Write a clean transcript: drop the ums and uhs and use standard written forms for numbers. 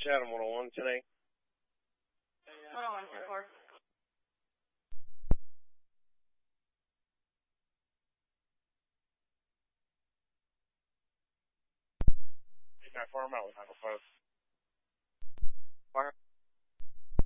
Chatham 101 today. 101, 4. 894, I'm out with 905. Fire.